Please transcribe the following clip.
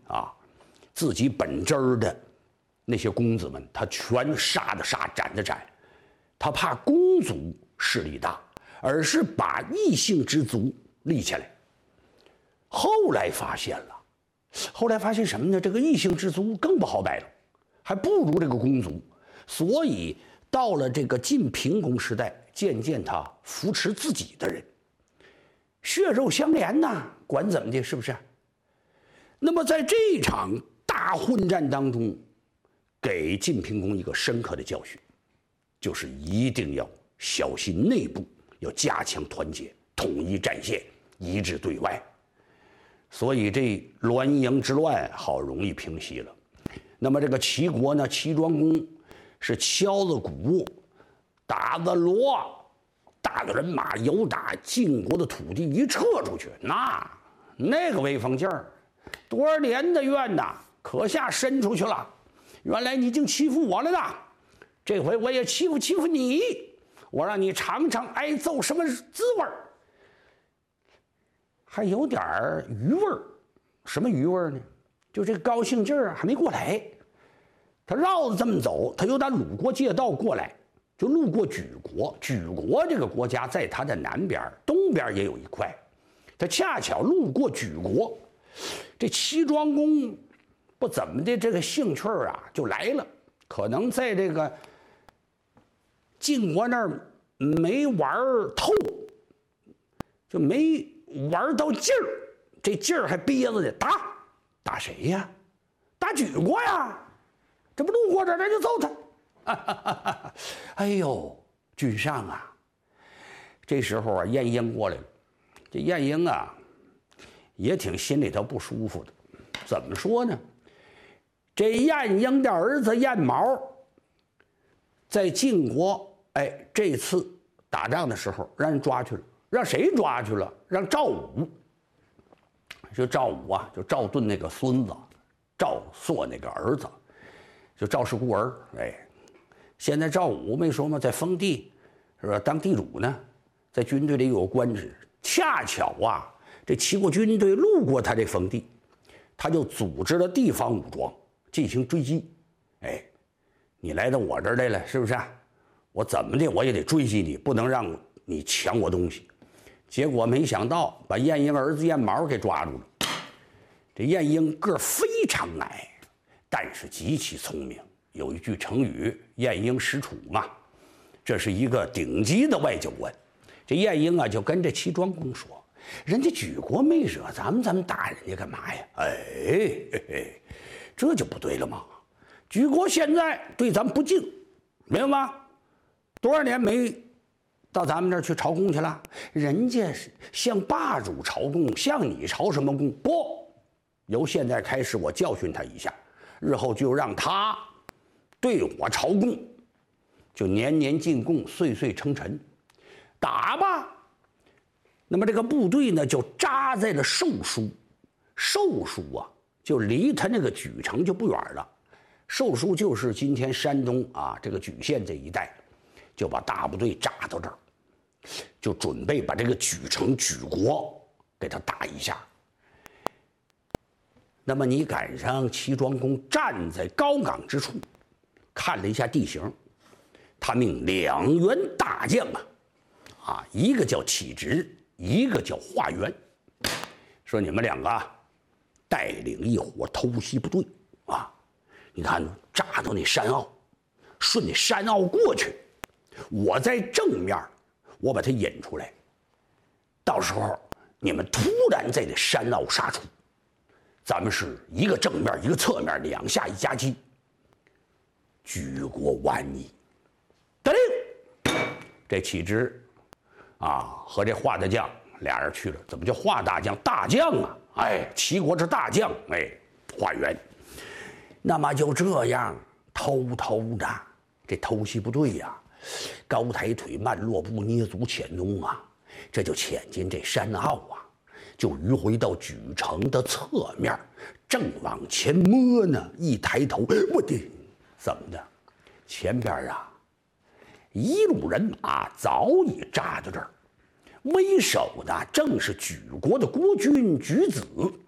啊，自己本支儿的那些公子们，他全杀的杀，斩的斩。他怕公族势力大，而是把异姓之族立起来。后来发现什么呢？这个异姓之族更不好摆了，还不如这个公族。所以到了这个晋平公时代，渐渐他扶持自己的人，血肉相连呐，管怎么的，是不是？那么在这场大混战当中，给晋平公一个深刻的教训，就是一定要小心内部，要加强团结，统一战线，一致对外。所以这滦阳之乱好容易平息了。那么这个齐国呢，齐庄公是敲着鼓，打着锣，大的人马由打晋国的土地一撤出去，那个威风劲儿，多少年的怨呐，可下伸出去了。原来你已经欺负我了呢，这回我也欺负你，我让你尝尝挨揍什么滋味儿。还有点余味儿，什么余味儿呢？就这个高兴劲儿还没过来。他绕着这么走，他由打鲁国借道过来，就路过莒国。莒国这个国家在他的南边，东边也有一块。他恰巧路过莒国，这齐庄公不怎么的这个兴趣啊就来了，可能在这个晋国那儿没玩透，就没玩到劲儿，这劲儿还憋着呢。打谁呀？打莒国呀！这不路过这儿，咱就揍他。哎呦，君上啊！这时候啊，晏婴过来了。这晏婴啊，也挺心里头不舒服的。怎么说呢？这晏婴的儿子晏毛，在晋国，这次打仗的时候让人抓去了。让谁抓去了？让赵武。就赵武啊，就赵盾那个孙子，赵朔那个儿子，就赵氏孤儿。现在赵武没说吗？在封地，是吧？当地主呢，在军队里有官职。恰巧啊，这齐国军队路过他这封地，他就组织了地方武装进行追击。你来到我这儿来了，是不是？我怎么的我也得追击你，不能让你抢我东西。结果没想到把晏婴儿子晏毛给抓住了。这晏婴个儿非常矮，但是极其聪明。有一句成语“晏婴识楚”嘛，这是一个顶级的外交官。这晏婴啊就跟这齐庄公说：“人家莒国没惹咱们打人家干嘛呀？这就不对了嘛！莒国现在对咱们不敬，明白吗？多少年没到咱们这儿去朝贡去了？人家是向霸主朝贡，向你朝什么贡？不，由现在开始我教训他一下，日后就让他对我朝贡，就年年进贡，岁岁称臣。打吧！”那么这个部队呢，就扎在了寿书。寿书啊，就离他那个莒城就不远了。寿书就是今天山东啊这个莒县这一带，就把大部队扎到这儿，就准备把这个莒城莒国给他打一下。那么你赶上齐庄公站在高岗之处，看了一下地形，他命2员大将一个叫启直，一个叫华元，说你们2个带领一伙偷袭部队你看炸到那山坳，顺那山坳过去，我在正面，我把它引出来，到时候你们突然在这山坳杀出，咱们是一个正面一个侧面，2下一夹击，莒国完矣。得令，这启直和这华大将俩人去了。怎么叫华大将？大将啊！齐国之大将，华元。那么就这样偷偷的，这偷袭部队呀，高抬腿，慢落步，捏足潜踪这就潜进这山坳就迂回到莒城的侧面，正往前摸呢。一抬头，我的，怎么的？前边一路人马早已扎到这儿，为首的正是莒国的国君莒子。